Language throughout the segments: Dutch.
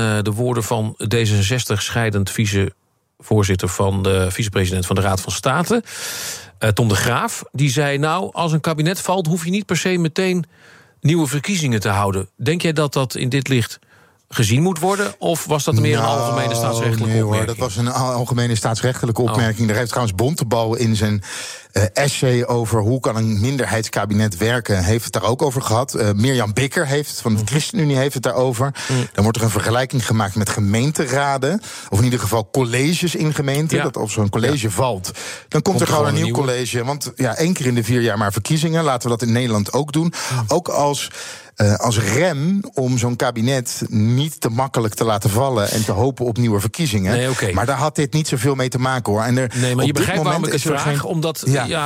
de woorden van D66 scheidend vicepresident van de Raad van State, Tom de Graaf. Die zei, nou, als een kabinet valt, hoef je niet per se meteen nieuwe verkiezingen te houden. Denk jij dat dat in dit licht gezien moet worden? Of was dat meer een algemene staatsrechtelijke opmerking? Dat was een algemene staatsrechtelijke opmerking. Daar heeft trouwens Bontebal in zijn essay over hoe kan een minderheidskabinet werken, heeft het daar ook over gehad. Mirjam Bikker van de ChristenUnie heeft het daarover. Dan wordt er een vergelijking gemaakt met gemeenteraden, of in ieder geval colleges in gemeenten. Dat als zo'n college valt, dan komt er gewoon een nieuw college. Want 1 keer in de 4 jaar maar verkiezingen. Laten we dat in Nederland ook doen. Ook als rem om zo'n kabinet niet te makkelijk te laten vallen en te hopen op nieuwe verkiezingen. Nee, okay. Maar daar had dit niet zoveel mee te maken, hoor. En maar je begrijpt waarom ik het vraag, omdat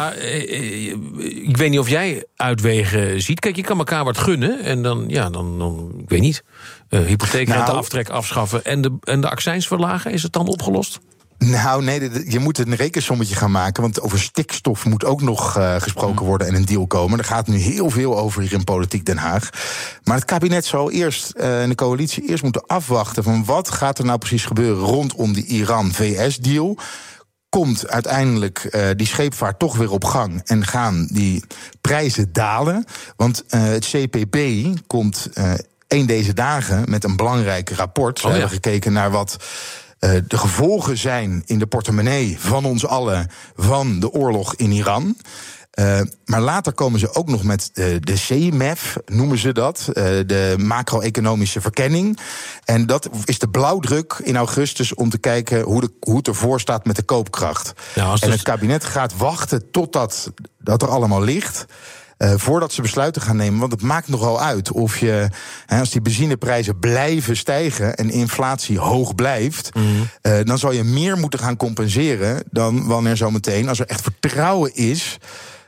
ik weet niet of jij uitwegen ziet. Kijk, je kan elkaar wat gunnen en dan ik weet niet, hypotheekrenteaftrek afschaffen en de accijns verlagen. Is het dan opgelost? Nou, nee, je moet een rekensommetje gaan maken, want over stikstof moet ook nog gesproken worden en een deal komen. Er gaat nu heel veel over hier in Politiek Den Haag. Maar het kabinet zal eerst, en de coalitie eerst moeten afwachten van wat gaat er nou precies gebeuren rondom die Iran-VS-deal. Komt uiteindelijk die scheepvaart toch weer op gang en gaan die prijzen dalen? Want het CPB komt 1 deze dagen met een belangrijk rapport. Ze hebben gekeken naar wat de gevolgen zijn in de portemonnee van ons allen van de oorlog in Iran. Maar later komen ze ook nog met de CMEF, noemen ze dat, de macro-economische verkenning. En dat is de blauwdruk in augustus om te kijken hoe het ervoor staat met de koopkracht. En het kabinet gaat wachten totdat dat er allemaal ligt, voordat ze besluiten gaan nemen. Want het maakt nogal uit of je, als die benzineprijzen blijven stijgen en inflatie hoog blijft, dan zal je meer moeten gaan compenseren dan wanneer zometeen, als er echt vertrouwen is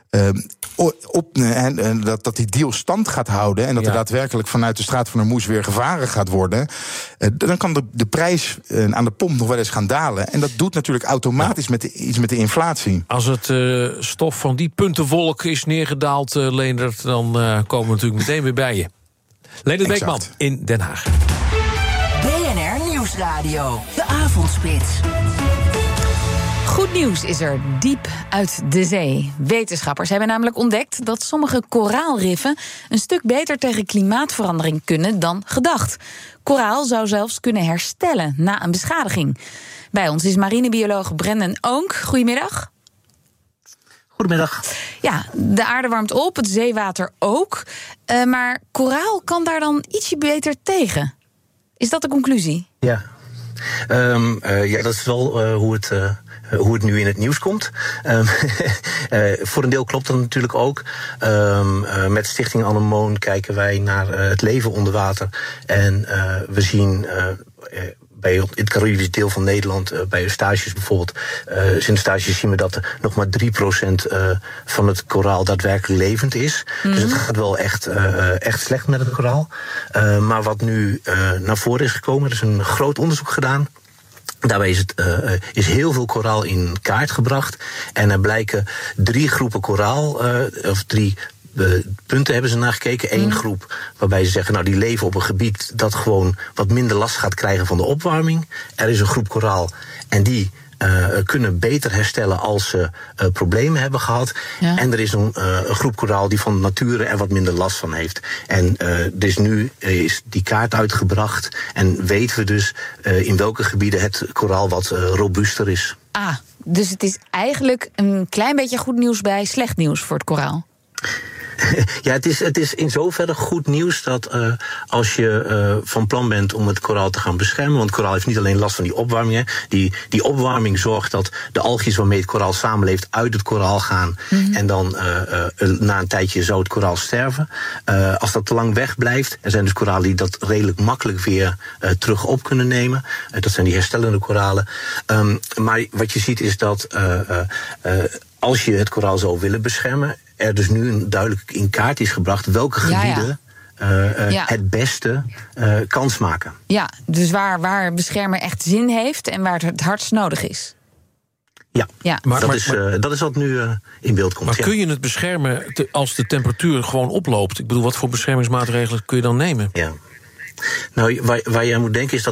dat die deal stand gaat houden en dat er daadwerkelijk vanuit de Straat van Hormuz weer gevaren gaat worden, dan kan de prijs aan de pomp nog wel eens gaan dalen. En dat doet natuurlijk automatisch iets met de inflatie. Als het stof van die puntenwolk is neergedaald, Leendert, dan komen we natuurlijk meteen weer bij je. Leendert Beekman in Den Haag. BNR Nieuwsradio, de avondspits. Goed nieuws is er diep uit de zee. Wetenschappers hebben namelijk ontdekt dat sommige koraalriffen een stuk beter tegen klimaatverandering kunnen dan gedacht. Koraal zou zelfs kunnen herstellen na een beschadiging. Bij ons is marinebioloog Brendan Oonk. Goedemiddag. Goedemiddag. Ja, de aarde warmt op, het zeewater ook. Maar koraal kan daar dan ietsje beter tegen. Is dat de conclusie? Ja, dat is wel hoe het nu in het nieuws komt. Voor een deel klopt dat natuurlijk ook. Met Stichting Anemoon kijken wij naar het leven onder water. En we zien in het Caribisch deel van Nederland, bij Eustatius bijvoorbeeld, Sint-Eustatius zien we dat nog maar 3% van het koraal daadwerkelijk levend is. Dus het gaat wel echt slecht met het koraal. Maar wat nu naar voren is gekomen, er is een groot onderzoek gedaan. Daarbij is heel veel koraal in kaart gebracht. En er blijken 3 groepen koraal, of 3 punten hebben ze naar gekeken. 1 groep waarbij ze zeggen, die leven op een gebied dat gewoon wat minder last gaat krijgen van de opwarming. Er is een groep koraal en die kunnen beter herstellen als ze problemen hebben gehad. Ja. En er is een groep koraal die van nature er wat minder last van heeft. En dus nu is die kaart uitgebracht en weten we dus in welke gebieden het koraal wat robuuster is. Dus het is eigenlijk een klein beetje goed nieuws bij slecht nieuws voor het koraal. Ja, het is in zoverre goed nieuws dat als je van plan bent om het koraal te gaan beschermen, want koraal heeft niet alleen last van die opwarming. Die opwarming zorgt dat de algjes waarmee het koraal samenleeft uit het koraal gaan. En dan na een tijdje zou het koraal sterven. Als dat te lang wegblijft, er zijn dus koralen die dat redelijk makkelijk weer terug op kunnen nemen. Dat zijn die herstellende koralen. Maar wat je ziet is dat als je het koraal zou willen beschermen, er dus nu duidelijk in kaart is gebracht welke gebieden het beste kans maken. Ja, dus waar beschermen echt zin heeft en waar het hardst nodig is. Ja. Dat is wat nu in beeld komt. Maar kun je het beschermen als de temperatuur gewoon oploopt? Ik bedoel, wat voor beschermingsmaatregelen kun je dan nemen? Ja. Nou, waar je aan moet denken is dat